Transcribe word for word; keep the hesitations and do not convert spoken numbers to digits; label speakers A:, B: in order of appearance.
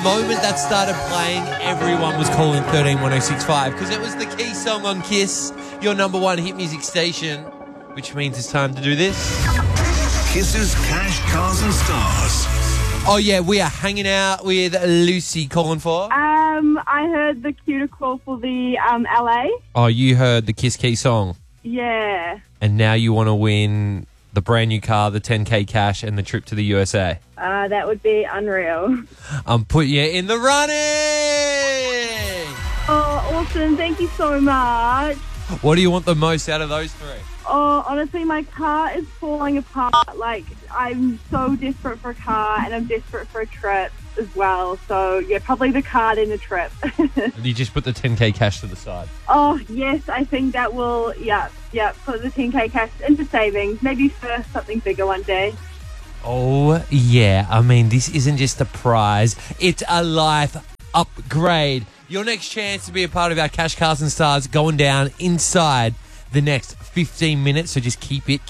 A: moment that started playing, everyone was calling thirteen one oh six five because it was the key song on Kiss, your number one hit music station, which means it's time to do this.
B: Kiss's Cash, Cars and Stars.
A: Oh, yeah, we are hanging out with Lucy calling for.
C: Um, I heard the cue to call for the um, L A.
A: Oh, you heard the Kiss Key song.
C: Yeah.
A: And now you want to win the brand new car, the ten K cash, and the trip to the U S A.
C: Uh, that would be unreal.
A: I'm putting you in the running!
C: Oh, awesome. Thank you so much.
A: What do you want the most out of those three?
C: Oh, honestly, my car is falling apart. Like, I'm so desperate for a car and I'm desperate for a trip as well. So, yeah, probably the car and the trip.
A: You just put the ten K cash to the side.
C: Oh, yes, I think that will, yeah, yeah, put the ten K cash into savings. Maybe for something bigger one day.
A: Oh, yeah. I mean, this isn't just a prize. It's a life upgrade. Your next chance to be a part of our Cash, Cars and Stars going down inside the next fifteen minutes. So just keep it